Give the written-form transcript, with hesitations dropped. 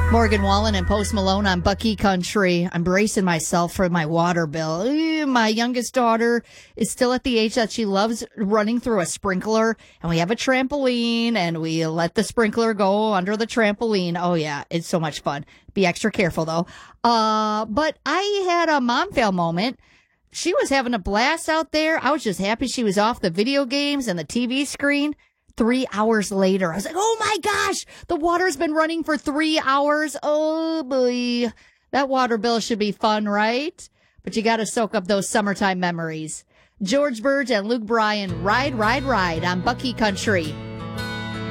Morgan Wallen and Post Malone on Bucky Country. I'm bracing myself for my water bill. My youngest daughter is still at the age that she loves running through a sprinkler, and we have a trampoline, and we let the sprinkler go under the trampoline. Oh, yeah, it's so much fun. Be extra careful, though. But I had a mom fail moment. She was having a blast out there. I was just happy she was off the video games and the TV screen. 3 hours later, I was like, oh my gosh, the water's been running for 3 hours. Oh boy, that water bill should be fun, right? But you got to soak up those summertime memories. George Burge and Luke Bryan, Ride, Ride, Ride on Bucky Country.